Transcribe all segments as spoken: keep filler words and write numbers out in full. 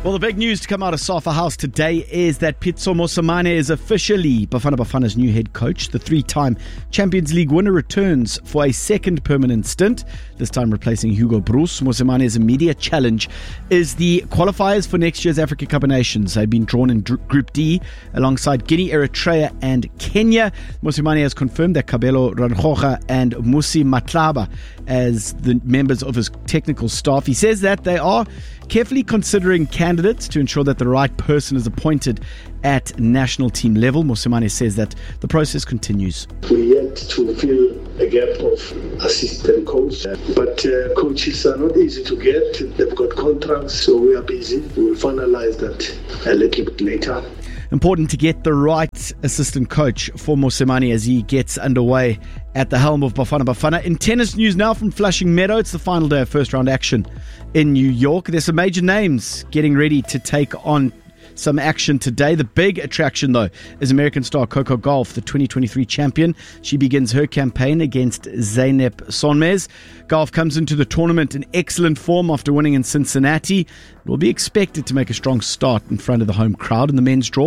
Well, the big news to come out of Safa House today is that Pitso Mosimane is officially Bafana Bafana's new head coach. The three-time Champions League winner returns for a second permanent stint, this time replacing Hugo Broos. Mosimane's immediate challenge is the qualifiers for next year's Africa Cup of Nations. They've been drawn in Group D alongside Guinea, Eritrea and Kenya. Mosimane has confirmed that Kabelo Ranjoja and Musi Matlaba as the members of his technical staff. He says that they are carefully considering candidates to ensure that the right person is appointed at national team level. Mosimane says that the process continues. We yet to fill a gap of assistant coach, but uh, coaches are not easy to get. They've got contracts, so we are busy. We'll finalize that a little bit later. Important to get the right assistant coach for Mosimane as he gets underway at the helm of Bafana Bafana. In tennis news now from Flushing Meadow, it's the final day of first round action in New York. There's some major names getting ready to take on some action today. The big attraction, though, is American star Coco Gauff, the twenty twenty-three champion. She begins her campaign against Zeynep Sonmez. Gauff comes into the tournament in excellent form after winning in Cincinnati. Will be expected to make a strong start in front of the home crowd in the men's draw.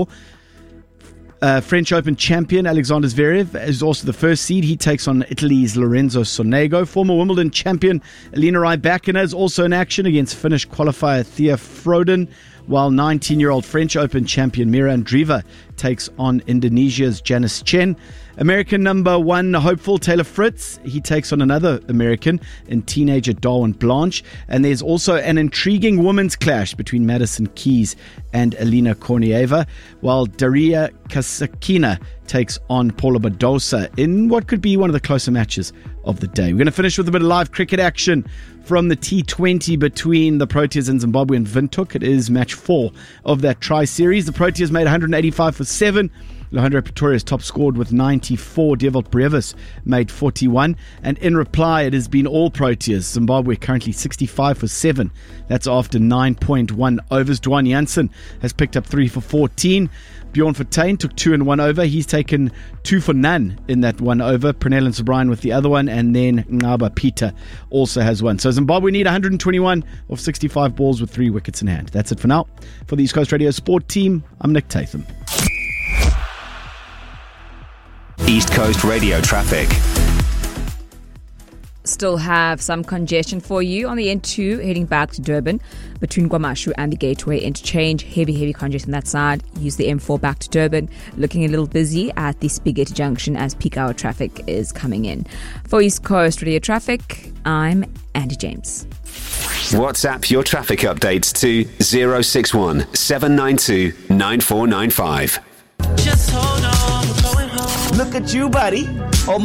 Uh, French Open champion Alexander Zverev is also the first seed. He takes on Italy's Lorenzo Sonego. Former Wimbledon champion Elena Rybakina is also in action against Finnish qualifier Thea Froden, while nineteen-year-old French Open champion Mira Andreeva takes on Indonesia's Janice Chen. American number one hopeful Taylor Fritz, he takes on another American in teenager Darwin Blanche. And there's also an intriguing women's clash between Madison Keys and Elena Kornieva, while Daria Kasatkina takes on Paula Badosa in what could be one of the closer matches of the day. We're going to finish with a bit of live cricket action from the T twenty between the Proteas and Zimbabwe and Windhoek. It is match four of that tri-series. The Proteas made one hundred eighty-five for seven. Lohandre Pretorius top scored with ninety-four. Dewald Brevis made forty-one. And in reply, it has been all Proteas. Zimbabwe currently sixty-five for seven. That's after nine point one overs. Dwan Jansen has picked up three for fourteen. Bjorn Fortuin took two and one over. He's taken two for none in that one over. Pernell O'Brien with the other one. And then Ngaba Peter also has one. So Zimbabwe need one hundred twenty-one of sixty-five balls with three wickets in hand. That's it for now. For the East Coast Radio Sport team, I'm Nick Tatham. East Coast Radio traffic. Still have some congestion for you on the N two heading back to Durban between Guamashu and the Gateway Interchange. Heavy, heavy congestion that side. Use the M four back to Durban. Looking a little busy at the Spigate Junction as peak hour traffic is coming in. For East Coast Radio traffic, I'm Andy James. WhatsApp your traffic updates to zero six one seven nine two nine four nine five. Just hold on, we're going home. Look at you, buddy. Almost